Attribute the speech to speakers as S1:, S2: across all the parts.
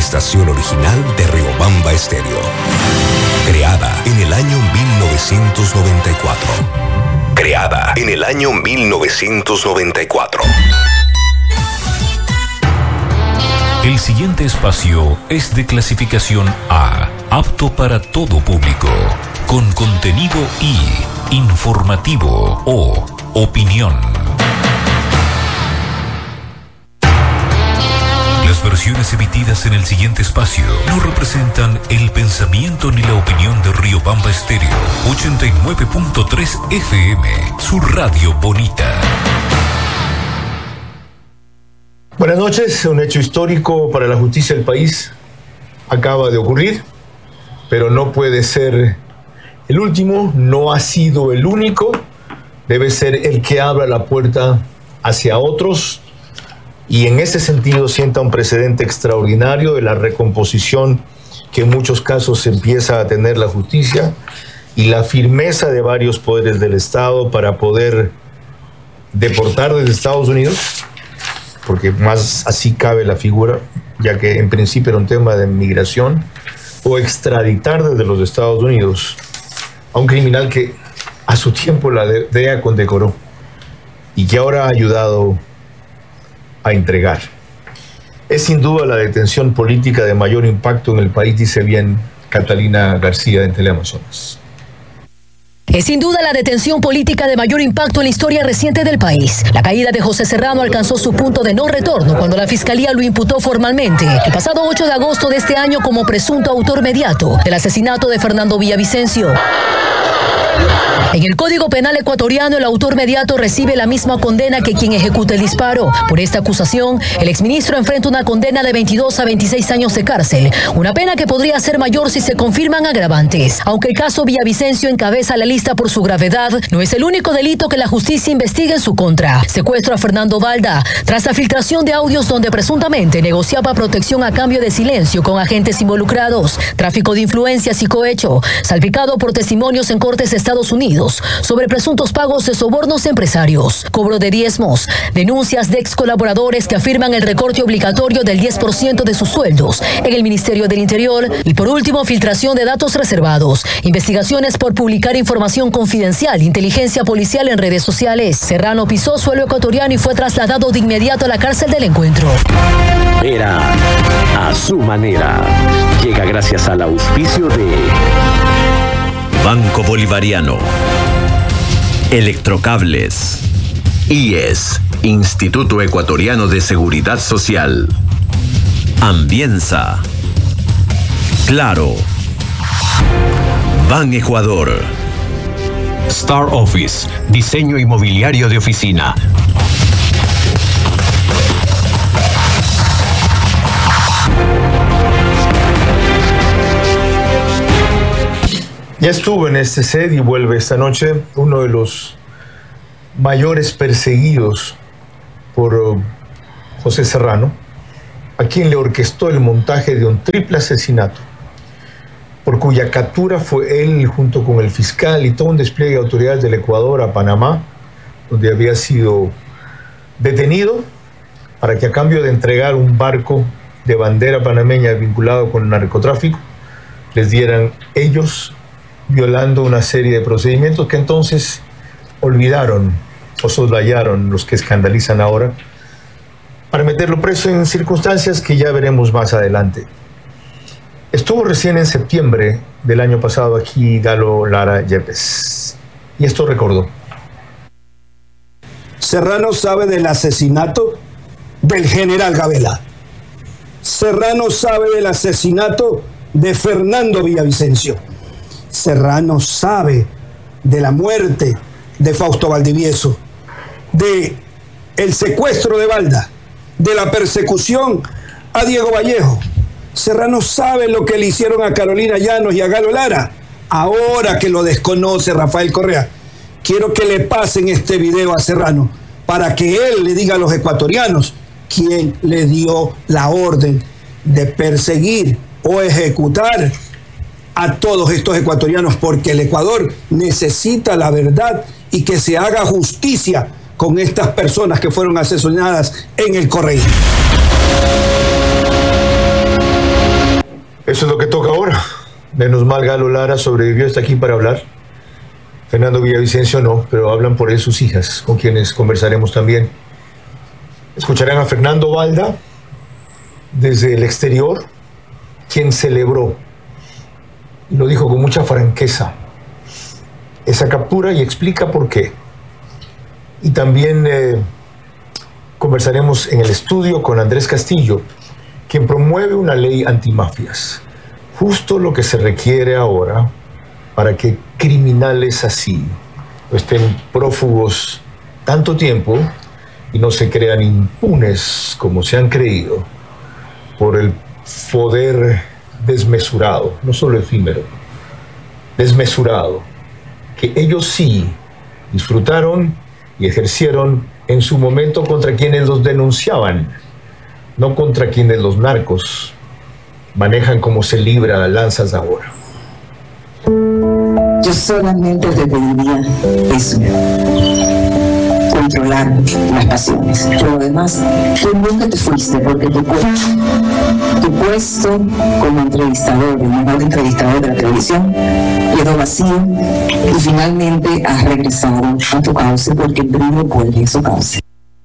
S1: estación original de Riobamba Estéreo. Creada en el año 1994. Creada en el año 1994.
S2: El siguiente espacio es de clasificación A, apto para todo público, con contenido I, informativo o opinión. Las versiones emitidas en el siguiente espacio no representan el pensamiento ni la opinión de Riobamba Estéreo 89.3 FM, su radio bonita.
S3: Buenas noches. Un hecho histórico para la justicia del país acaba de ocurrir, pero no puede ser el último, no ha sido el único, debe ser el que abra la puerta hacia otros y en ese sentido sienta un precedente extraordinario de la recomposición que en muchos casos empieza a tener la justicia y la firmeza de varios poderes del Estado para poder deportar desde Estados Unidos, porque más así cabe la figura, ya que en principio era un tema de migración, o extraditar desde los Estados Unidos a un criminal que a su tiempo la DEA condecoró y que ahora ha ayudado a entregar. Es sin duda la detención política de mayor impacto en el país, dice bien Catalina García en Teleamazonas.
S4: Es sin duda la detención política de mayor impacto en la historia reciente del país. La caída de José Serrano alcanzó su punto de no retorno cuando la Fiscalía lo imputó formalmente el pasado 8 de agosto de este año como presunto autor mediato del asesinato de Fernando Villavicencio. En el Código Penal ecuatoriano, el autor mediato recibe la misma condena que quien ejecuta el disparo. Por esta acusación, el exministro enfrenta una condena de 22 a 26 años de cárcel, una pena que podría ser mayor si se confirman agravantes. Aunque el caso Villavicencio encabeza la lista por su gravedad, no es el único delito que la justicia investiga en su contra. Secuestro a Fernando Valda, tras la filtración de audios donde presuntamente negociaba protección a cambio de silencio con agentes involucrados, tráfico de influencias y cohecho, salpicado por testimonios en cortes de Estados Unidos sobre presuntos pagos de sobornos empresarios, cobro de diezmos, denuncias de ex colaboradores que afirman el recorte obligatorio del 10% de sus sueldos en el Ministerio del Interior y por último filtración de datos reservados, investigaciones por publicar información confidencial, inteligencia policial en redes sociales. Serrano pisó suelo ecuatoriano y fue trasladado de inmediato a la cárcel del Encuentro.
S5: Era a su manera. Llega gracias al auspicio de Banco Bolivariano, Electrocables, IES, Instituto Ecuatoriano de Seguridad Social, Ambienza, Claro, Ban Ecuador, Star Office, diseño inmobiliario de oficina.
S3: Ya estuvo en este set y vuelve esta noche uno de los mayores perseguidos por José Serrano, a quien le orquestó el montaje de un triple asesinato, por cuya captura fue él junto con el fiscal y todo un despliegue de autoridades del Ecuador a Panamá, donde había sido detenido para que a cambio de entregar un barco de bandera panameña vinculado con el narcotráfico, les dieran ellos, violando una serie de procedimientos que entonces olvidaron o soslayaron los que escandalizan ahora, para meterlo preso en circunstancias que ya veremos más adelante. Estuvo recién en septiembre del año pasado aquí Galo Lara Yepes, y esto recordó.
S6: Serrano sabe del asesinato del general Gabela. Serrano sabe del asesinato de Fernando Villavicencio. Serrano sabe de la muerte de Fausto Valdivieso, de el secuestro de Valda, de la persecución a Diego Vallejo. Serrano sabe lo que le hicieron a Carolina Llanos y a Galo Lara. Ahora que lo desconoce Rafael Correa, quiero que le pasen este video a Serrano para que él le diga a los ecuatorianos quién le dio la orden de perseguir o ejecutar a todos estos ecuatorianos, porque el Ecuador necesita la verdad y que se haga justicia con estas personas que fueron asesinadas en el Correy.
S3: Eso es lo que toca ahora. Menos mal Galo Lara sobrevivió, está aquí para hablar. Fernando Villavicencio no, pero hablan por él sus hijas, con quienes conversaremos también. Escucharán a Fernando Balda desde el exterior, quien celebró, y lo dijo con mucha franqueza, esa captura y explica por qué. Y también conversaremos en el estudio con Andrés Castillo, quien promueve una ley antimafias. Justo lo que se requiere ahora para que criminales así no estén prófugos tanto tiempo y no se crean impunes como se han creído por el poder desmesurado, no solo efímero, desmesurado, que ellos sí disfrutaron y ejercieron en su momento contra quienes los denunciaban, no contra quienes los narcos manejan como se libra lanzas ahora.
S7: Yo solamente te pediría eso, controlar las pasiones. Pero además, tú nunca te fuiste porque tu puesto como entrevistador, el mejor entrevistador de la televisión, quedó vacío y finalmente has regresado a tu cauce porque el brillo vuelve a su cauce.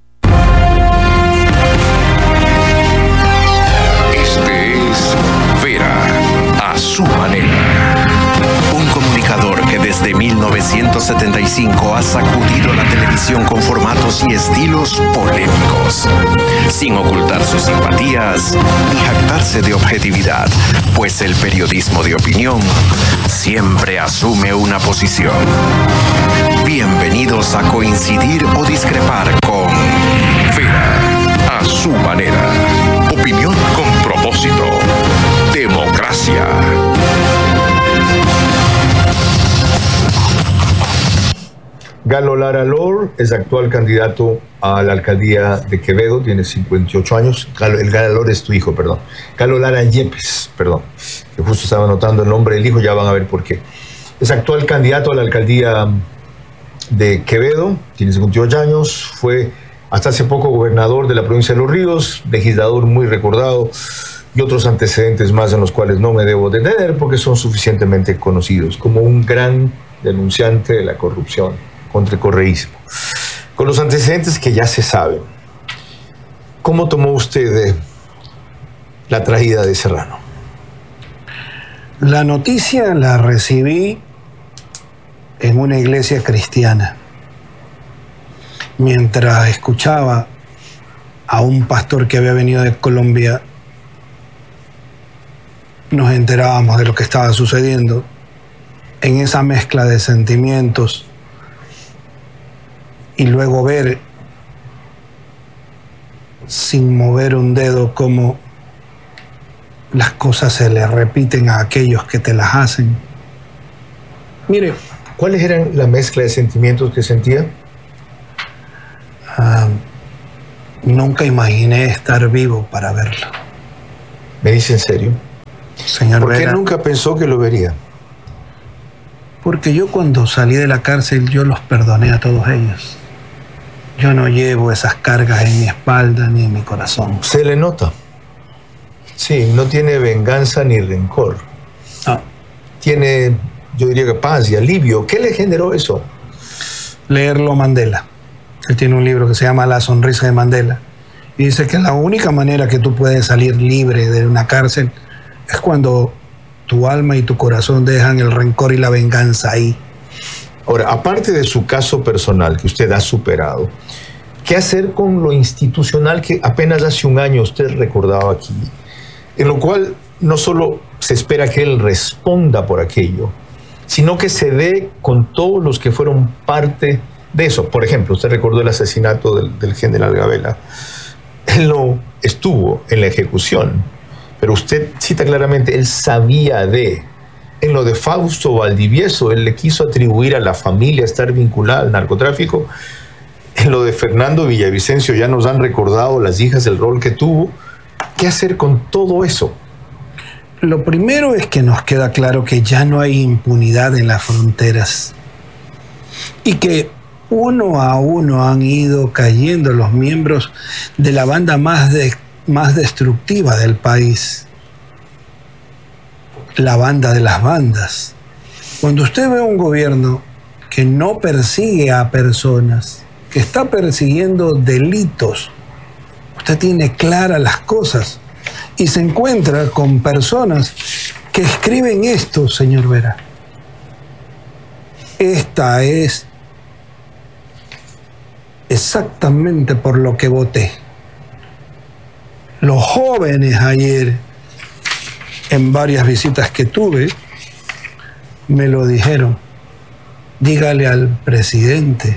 S1: Este es Vera a su manera. Un comunicador que desde 1975 ha sacudido la televisión con formatos y estilos polémicos, sin ocultar sus simpatías ni jactarse de objetividad, pues el periodismo de opinión siempre asume una posición. Bienvenidos a coincidir o discrepar con Vera a su manera. Opinión con propósito. Democracia.
S3: Galo Lara Lor es actual candidato a la alcaldía de Quevedo, tiene 58 años. El Galo Lor es tu hijo, perdón. Galo Lara Yepes, perdón. Que justo estaba anotando el nombre del hijo, ya van a ver por qué. Es actual candidato a la alcaldía de Quevedo, tiene 58 años, fue hasta hace poco gobernador de la provincia de Los Ríos, legislador muy recordado y otros antecedentes más en los cuales no me debo detener porque son suficientemente conocidos, como un gran denunciante de la corrupción contra el correísmo. Con los antecedentes que ya se saben, ¿cómo tomó usted la traída de Serrano?
S6: La noticia la recibí en una iglesia cristiana. Mientras escuchaba a un pastor que había venido de Colombia, nos enterábamos de lo que estaba sucediendo. En esa mezcla de sentimientos y luego ver sin mover un dedo cómo las cosas se le repiten a aquellos que te las hacen.
S3: Mire, ¿cuáles eran la mezcla de sentimientos que sentía?
S6: Nunca imaginé estar vivo para verlo.
S3: ¿Me dice en serio?
S6: Señor
S3: ¿Por qué
S6: Vera,
S3: nunca pensó que lo vería?
S6: porque yo cuando salí de la cárcel yo los perdoné a todos ellos. Yo no llevo esas cargas en mi espalda ni en mi corazón.
S3: Se le nota. Sí, no tiene venganza ni rencor.
S6: No.
S3: Tiene, yo diría que paz y alivio. ¿Qué le generó eso?
S6: Leerlo Mandela. Él tiene un libro que se llama La sonrisa de Mandela. Y dice que la única manera que tú puedes salir libre de una cárcel es cuando tu alma y tu corazón dejan el rencor y la venganza ahí.
S3: Ahora, aparte de su caso personal que usted ha superado, ¿qué hacer con lo institucional que apenas hace un año usted recordaba aquí? En lo cual no solo se espera que él responda por aquello, sino que se dé con todos los que fueron parte de eso. Por ejemplo, usted recordó el asesinato del general Gabela. Él no estuvo en la ejecución, pero usted cita claramente, él sabía de. En lo de Fausto Valdivieso, él le quiso atribuir a la familia estar vinculada al narcotráfico. En lo de Fernando Villavicencio ya nos han recordado las hijas el rol que tuvo. ¿Qué hacer con todo eso?
S6: Lo primero es que nos queda claro que ya no hay impunidad en las fronteras y que uno a uno han ido cayendo los miembros de la banda más destructiva del país. la banda de las bandas. Cuando usted ve un gobierno que no persigue a personas, que está persiguiendo delitos, usted tiene claras las cosas y se encuentra con personas que escriben esto, señor Vera. Esta es exactamente por lo que voté. Los jóvenes ayer, en varias visitas que tuve, me lo dijeron. Dígale al presidente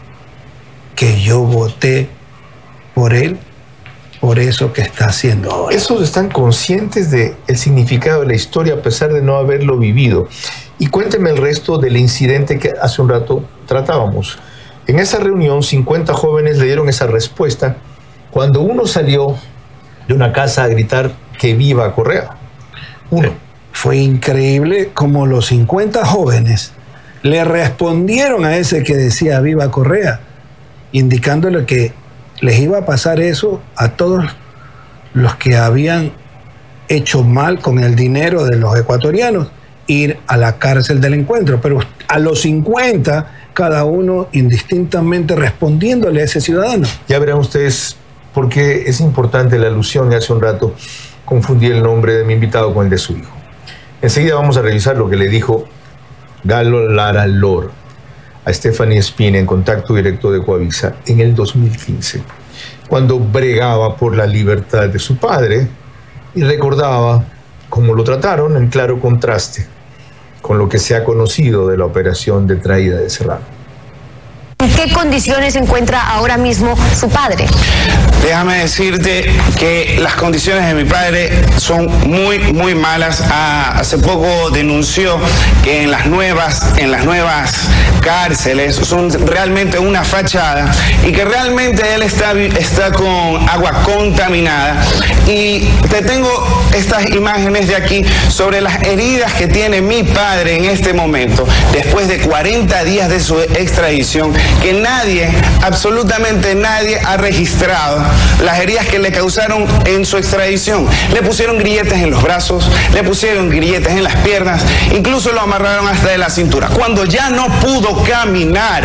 S6: que yo voté por él, por eso que está haciendo ahora.
S3: Esos están conscientes del significado de la historia a pesar de no haberlo vivido. Y cuénteme el resto del incidente que hace un rato tratábamos. En esa reunión, 50 jóvenes le dieron esa respuesta cuando uno salió de una casa a gritar que viva Correa. Uno.
S6: Fue increíble como los 50 jóvenes le respondieron a ese que decía viva Correa, indicándole que les iba a pasar eso a todos los que habían hecho mal con el dinero de los ecuatorianos, ir a la cárcel del encuentro. Pero a los 50, cada uno indistintamente respondiéndole a ese ciudadano.
S3: Ya verán ustedes por qué es importante la alusión, y hace un rato confundí el nombre de mi invitado con el de su hijo. Enseguida vamos a revisar lo que le dijo Galo Lara Lor a Stephanie Espina en contacto directo de Coavisa en el 2015, cuando bregaba por la libertad de su padre y recordaba cómo lo trataron, en claro contraste con lo que se ha conocido de la operación de traída de Serrano.
S8: ¿En qué condiciones se encuentra ahora mismo su padre?
S9: Déjame decirte que las condiciones de mi padre son muy malas. Hace poco denunció que en las nuevas cárceles son realmente una fachada y que realmente él está con agua contaminada. Y te tengo estas imágenes de aquí sobre las heridas que tiene mi padre en este momento, después de 40 días de su extradición, que nadie, absolutamente nadie ha registrado las heridas que le causaron en su extradición. Le pusieron grilletes en los brazos, le pusieron grilletes en las piernas, incluso lo amarraron hasta de la cintura. Cuando ya no pudo caminar,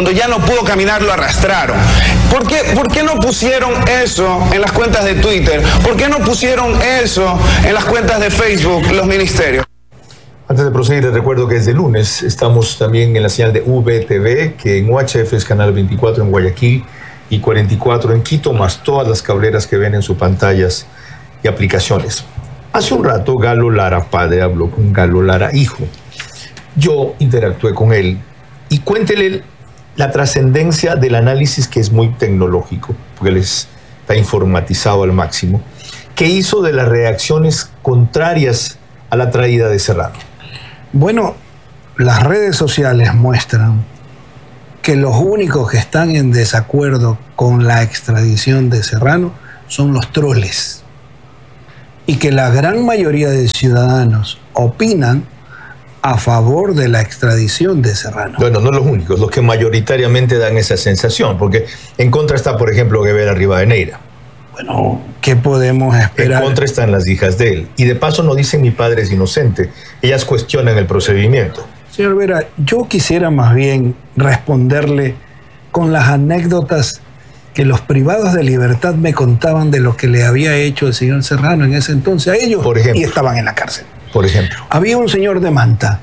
S9: lo arrastraron. ¿Por qué no pusieron eso en las cuentas de Twitter? ¿Por qué no pusieron eso en las cuentas de Facebook los ministerios?
S3: Antes de proseguir, les recuerdo que desde lunes estamos también en la señal de VTV, que en UHF es canal 24 en Guayaquil y 44 en Quito, más todas las cableras que ven en sus pantallas y aplicaciones. Hace un rato, Galo Lara padre habló con Galo Lara hijo. Yo interactué con él y cuéntele la trascendencia del análisis, que es muy tecnológico, porque él está informatizado al máximo, que hizo de las reacciones contrarias a la traída de Serrano.
S6: Bueno, las redes sociales muestran que los únicos que están en desacuerdo con la extradición de Serrano son los troles, y que la gran mayoría de ciudadanos opinan a favor de la extradición de Serrano.
S3: Bueno, no los únicos, los que mayoritariamente dan esa sensación, porque en contra está, por ejemplo, Guevara Rivadeneira.
S6: Bueno, ¿qué podemos esperar?
S3: En contra están las hijas de él. Y de paso no dicen mi padre es inocente. Ellas cuestionan el procedimiento.
S6: Señor Vera, yo quisiera más bien responderle con las anécdotas que los privados de libertad me contaban de lo que le había hecho el señor Serrano en ese entonces a ellos,
S3: por ejemplo,
S6: y estaban en la cárcel.
S3: Por ejemplo.
S6: Había un señor de Manta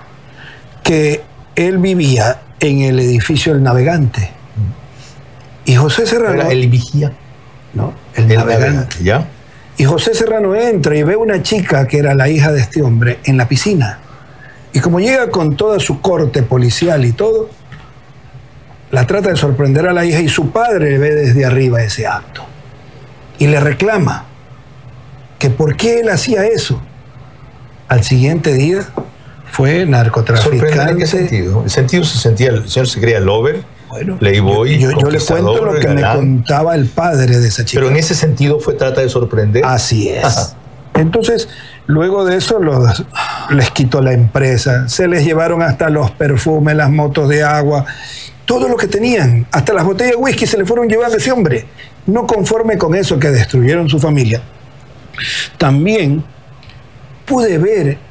S6: que él vivía en el edificio El Navegante. Y José Serrano...
S3: ¿Era el vigía?
S6: No, el navegante.
S3: ¿Ya?
S6: Y José Serrano entra y ve una chica que era la hija de este hombre en la piscina. Y como llega con toda su corte policial y todo, la trata de sorprender a la hija y su padre ve desde arriba ese acto. Y le reclama que por qué él hacía eso. Al siguiente día fue narcotraficante.
S3: ¿En qué sentido? ¿El sentido el señor se creía lover?
S6: Bueno,
S3: Playboy,
S6: yo le cuento lo que me contaba el padre de esa chica.
S3: Pero en ese sentido fue trata de sorprender.
S6: Así es. Ajá. Entonces, luego de eso les quitó la empresa, se les llevaron hasta los perfumes, las motos de agua, todo lo que tenían, hasta las botellas de whisky se le fueron llevando a ese hombre. No conforme con eso, que destruyeron su familia, también pude ver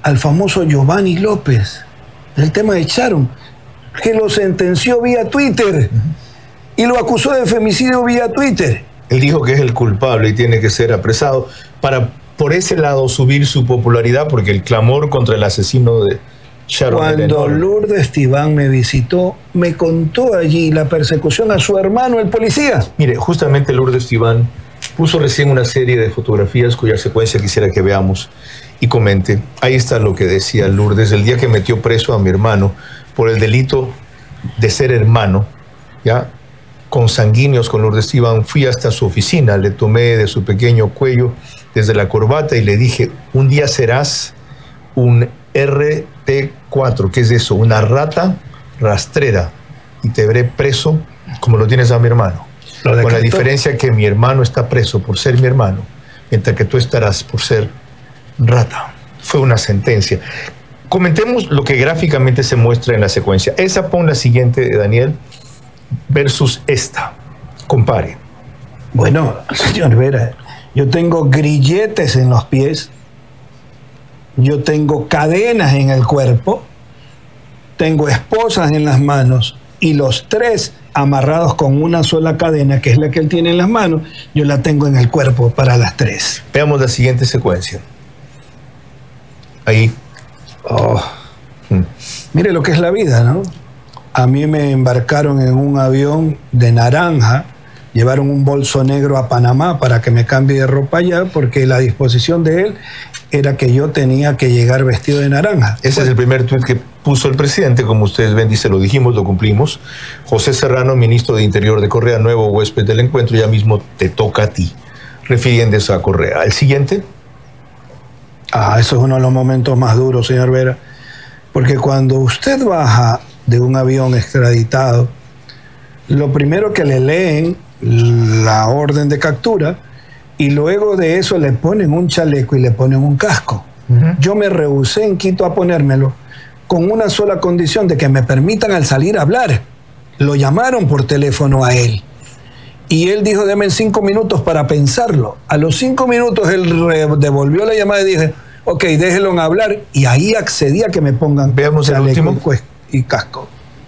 S6: al famoso Giovanni López, del tema de Sharon, que lo sentenció vía Twitter y lo acusó de femicidio vía Twitter.
S3: Él dijo que es el culpable y tiene que ser apresado para, por ese lado, subir su popularidad, porque el clamor contra el asesino de Sharon.
S6: Cuando Lourdes Esteban me visitó, me contó allí la persecución a su hermano, el policía.
S3: Mire, justamente Lourdes Esteban puso recién una serie de fotografías cuya secuencia quisiera que veamos y comente. Ahí está lo que decía Lourdes: el día que metió preso a mi hermano por el delito de ser hermano, ya consanguíneos con Lourdes Esteban, fui hasta su oficina, le tomé de su pequeño cuello desde la corbata y le dije: un día serás un RT4, ¿qué es eso? Una rata rastrera, y te veré preso como lo tienes a mi hermano. Con la diferencia que mi hermano está preso por ser mi hermano, mientras que tú estarás por ser rata. Fue una sentencia. Comentemos lo que gráficamente se muestra en la secuencia. Esa, pon la siguiente, Daniel, versus esta. Compare.
S6: Bueno, señor Vera, yo tengo grilletes en los pies, yo tengo cadenas en el cuerpo, tengo esposas en las manos, y los tres amarrados con una sola cadena, que es la que él tiene en las manos, yo la tengo en el cuerpo para las tres.
S3: Veamos la siguiente secuencia. Ahí.
S6: Mire lo que es la vida, ¿no? A mí me embarcaron en un avión de naranja, llevaron un bolso negro a Panamá para que me cambie de ropa allá, porque la disposición de él era que yo tenía que llegar vestido de naranja.
S3: Ese es el primer tuit que puso el presidente, como ustedes ven, dice: lo dijimos, lo cumplimos. José Serrano, ministro de Interior de Correa, nuevo huésped del encuentro, ya mismo te toca a ti, refiriéndose a Correa. ¿El siguiente?
S6: Eso es uno de los momentos más duros, señor Vera, porque cuando usted baja de un avión extraditado, lo primero que le leen la orden de captura, y luego de eso le ponen un chaleco y le ponen un casco. Yo me rehusé en Quito a ponérmelo con una sola condición: de que me permitan al salir a hablar. Lo llamaron por teléfono a él y él dijo: deme 5 minutos para pensarlo. A los 5 minutos él devolvió la llamada y dije: ok, déjelo en hablar, y ahí accedí a que me pongan chaleco y casco.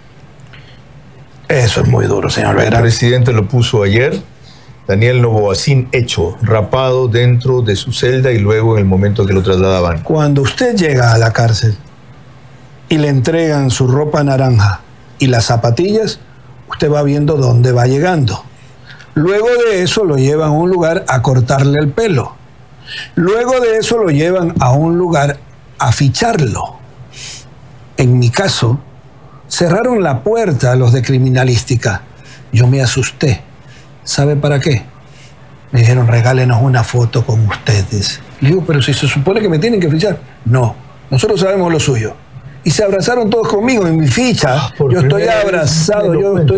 S6: Eso es muy duro, señor Vera.
S3: El presidente lo puso ayer. Daniel Novoacín hecho, rapado dentro de su celda, y luego en el momento que lo trasladaban.
S6: Cuando usted llega a la cárcel y le entregan su ropa naranja y las zapatillas, usted va viendo dónde va llegando. Luego de eso lo llevan a un lugar a cortarle el pelo. Luego de eso lo llevan a un lugar a ficharlo. En mi caso, cerraron la puerta a los de criminalística. Yo me asusté. ¿Sabe para qué? Me dijeron: regálenos una foto con ustedes. Le digo: pero si se supone que me tienen que fichar. No, nosotros sabemos lo suyo. Y se abrazaron todos conmigo en mi ficha. Yo estoy abrazado,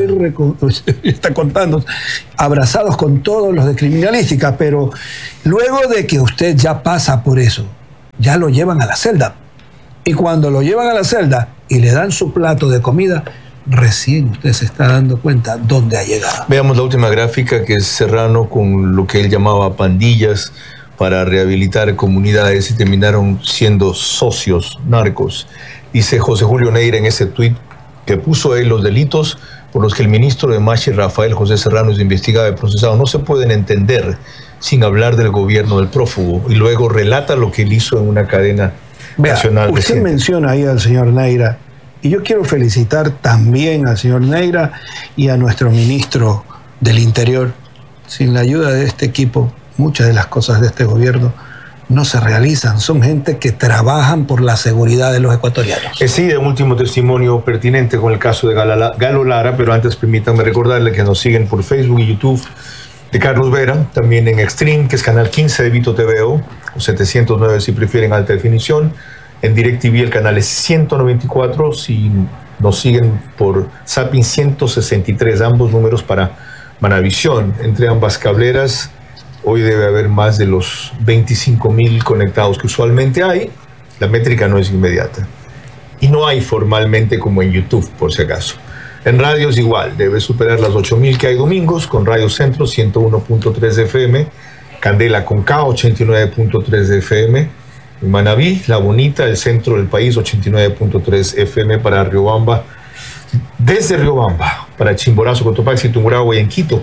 S6: está contando, abrazados con todos los de criminalística, pero luego de que usted ya pasa por eso, ya lo llevan a la celda. Y cuando lo llevan a la celda y le dan su plato de comida, recién usted se está dando cuenta dónde ha llegado.
S3: Veamos la última gráfica, que es Serrano con lo que él llamaba pandillas para rehabilitar comunidades, y terminaron siendo socios narcos. Dice José Julio Neira en ese tuit que puso él: los delitos por los que el ministro de Machi, Rafael José Serrano, es investigado y procesado no se pueden entender sin hablar del gobierno del prófugo. Y luego relata lo que él hizo en una cadena nacional.
S6: Usted
S3: reciente.
S6: menciona ahí al señor Neira, y yo quiero felicitar también al señor Neira y a nuestro ministro del Interior. Sin la ayuda de este equipo, muchas de las cosas de este gobierno no se realizan. Son gente que trabajan por la seguridad de los ecuatorianos.
S3: Sí, de un último testimonio pertinente con el caso de Galo Lara, pero antes permítanme recordarle que nos siguen por Facebook y YouTube de Carlos Vera, también en Extreme, que es canal 15 de Vito TVO, o 709 si prefieren alta definición. En DirecTV el canal es 194, si nos siguen por Zapping 163, ambos números para Manavisión. Entre ambas cableras, hoy debe haber más de los 25,000 conectados que usualmente hay. La métrica no es inmediata. Y no hay formalmente como en YouTube, por si acaso. En radios igual, debe superar las 8,000 que hay domingos, con Radio Centro 101.3 de FM, Candela con K 89.3 de FM, En Manabí, La Bonita, el centro del país, 89.3 FM para Riobamba. Desde Riobamba, para Chimborazo, Cotopaxi, Tungurahua y en Quito,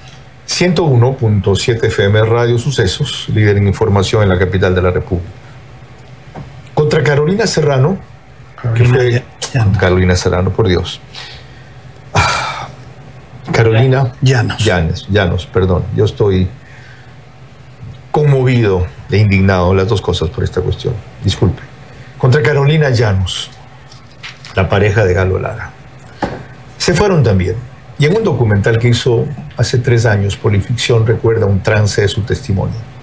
S3: 101.7 FM Radio Sucesos, líder en información en la capital de la República. Contra Carolina Serrano, Carolina Serrano, por Dios. Carolina Llanos, perdón. Yo estoy conmovido e indignado, las dos cosas, por esta cuestión. Disculpe. Contra Carolina Llanos, la pareja de Galo Lara. Se fueron también. Y en un documental que hizo hace 3 años, Polificción recuerda un trance de su testimonio.